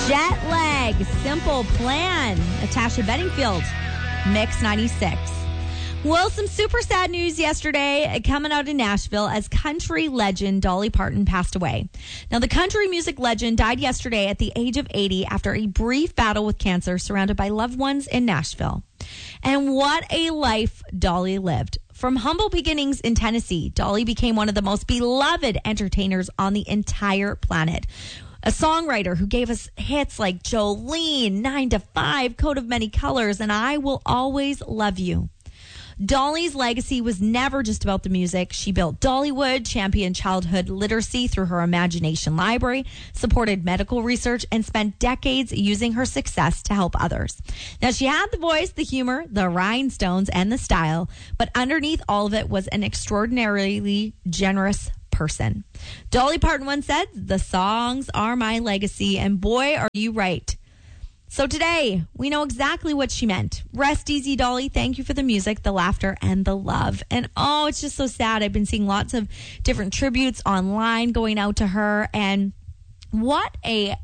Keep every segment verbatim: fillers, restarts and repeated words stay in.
Jet Lag, Simple Plan, Natasha Bedingfield, Mix ninety-six. Well, some super sad news yesterday coming out of Nashville as country legend Dolly Parton passed away. Now, the country music legend died yesterday at the age of eighty after a brief battle with cancer, surrounded by loved ones in Nashville. And what a life Dolly lived. From humble beginnings in Tennessee, Dolly became one of the most beloved entertainers on the entire planet. A songwriter who gave us hits like Jolene, nine to five, Coat of Many Colors, and I Will Always Love You. Dolly's legacy was never just about the music. She built Dollywood, championed childhood literacy through her Imagination Library, supported medical research, and spent decades using her success to help others. Now, she had the voice, the humor, the rhinestones, and the style, but underneath all of it was an extraordinarily generous person. Dolly Parton once said, "The songs are my legacy," and boy, are you right. So today, we know exactly what she meant. Rest easy, Dolly. Thank you for the music, the laughter, and the love. And oh, it's just so sad. I've been seeing lots of different tributes online going out to her, and what a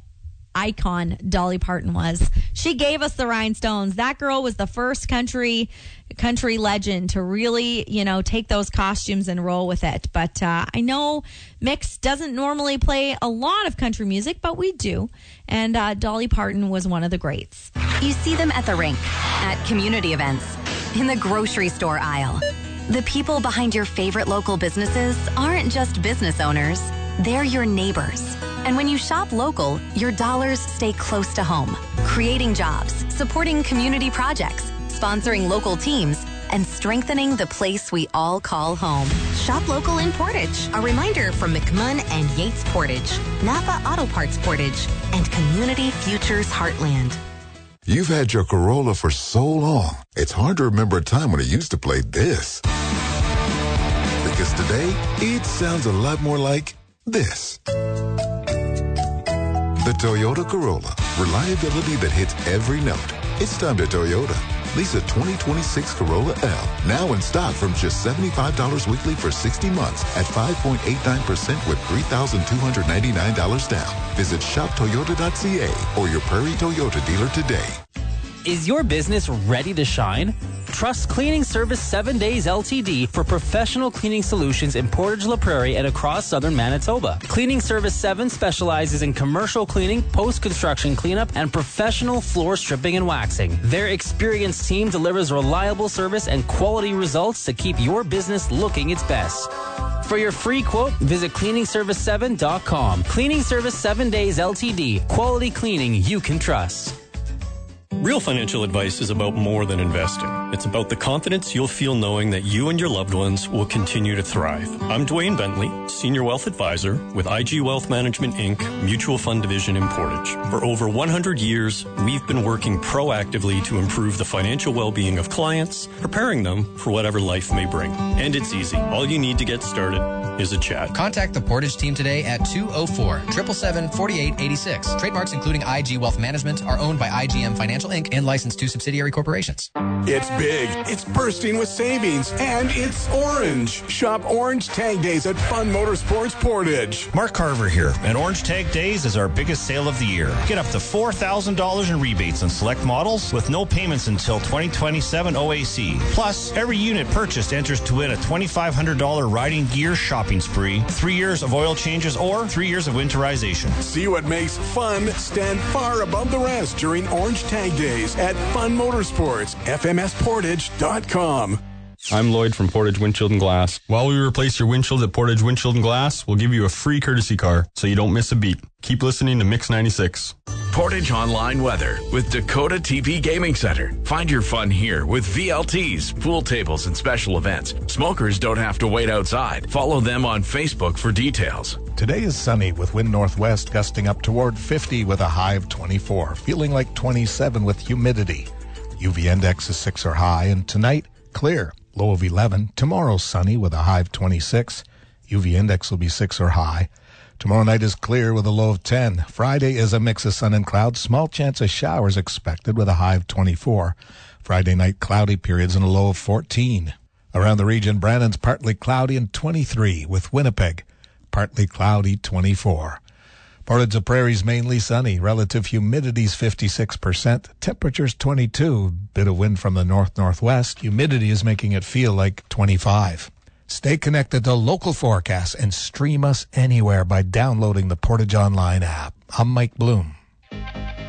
icon Dolly Parton was. She gave us the rhinestones. That girl was the first country country legend to really, you know, take those costumes and roll with it. But uh, I know Mix doesn't normally play a lot of country music, but we do. And uh, Dolly Parton was one of the greats. You see them at the rink, at community events, in the grocery store aisle. The people behind your favorite local businesses aren't just business owners. They're your neighbors. And when you shop local, your dollars stay close to home, creating jobs, supporting community projects, sponsoring local teams, and strengthening the place we all call home. Shop local in Portage. A reminder from McMunn and Yates Portage, Napa Auto Parts Portage, and Community Futures Heartland. You've had your Corolla for so long, it's hard to remember a time when it used to play this. Because today, it sounds a lot more like this. The Toyota Corolla. Reliability that hits every note. It's time to Toyota. Lease a twenty twenty-six Corolla L. Now in stock from just seventy-five dollars weekly for sixty months at five point eight nine percent with three thousand two hundred ninety-nine dollars down. Visit shop toyota dot c a or your Prairie Toyota dealer today. Is your business ready to shine? Trust Cleaning Service seven days L T D for professional cleaning solutions in Portage La Prairie and across southern Manitoba. Cleaning Service seven specializes in commercial cleaning, post-construction cleanup, and professional floor stripping and waxing. Their experienced team delivers reliable service and quality results to keep your business looking its best. For your free quote, visit cleaning service seven dot com. Cleaning Service seven days L T D. Quality cleaning you can trust. Real financial advice is about more than investing. It's about the confidence you'll feel knowing that you and your loved ones will continue to thrive. I'm Dwayne Bentley, Senior Wealth Advisor with I G Wealth Management, Incorporated, Mutual Fund Division in Portage. For over one hundred years, we've been working proactively to improve the financial well-being of clients, preparing them for whatever life may bring. And it's easy. All you need to get started is a chat. Contact the Portage team today at two oh four, seven seven seven, four eight eight six. Trademarks including I G Wealth Management are owned by I G M Financial Incorporated and licensed to subsidiary corporations. It's big, it's bursting with savings, and it's orange. Shop Orange Tag Days at Fun Motorsports Portage. Mark Carver here, and Orange Tag Days is our biggest sale of the year. Get up to four thousand dollars in rebates on select models with no payments until twenty twenty-seven O A C. Plus, every unit purchased enters to win a twenty-five hundred dollars riding gear shopping spree, three years of oil changes, or three years of winterization. See what makes fun stand far above the rest during Orange Tag Days at Fun Motorsports, f m s portage dot com. I'm Lloyd from Portage Windshield and Glass. While we replace your windshield at Portage Windshield and Glass, we'll give you a free courtesy car so you don't miss a beat. Keep listening to Mix ninety-six. Portage Online Weather with Dakota T P Gaming Center. Find your fun here with V L Ts, pool tables, and special events. Smokers don't have to wait outside. Follow them on Facebook for details. Today is sunny with wind northwest gusting up toward fifty with a high of twenty-four, feeling like twenty-seven with humidity. U V index is six or high, and tonight, clear, low of eleven. Tomorrow, sunny with a high of twenty-six. U V index will be six or high. Tomorrow night is clear with a low of ten. Friday is a mix of sun and clouds. Small chance of showers expected with a high of twenty-four. Friday night, cloudy periods and a low of fourteen. Around the region, Brandon's partly cloudy and twenty-three, with Winnipeg partly cloudy, twenty-four. Portage La Prairie's mainly sunny. Relative humidity's fifty-six percent. Temperature's twenty-two. Bit of wind from the north-northwest. Humidity is making it feel like twenty-five. Stay connected to local forecasts and stream us anywhere by downloading the Portage Online app. I'm Mike Bloom.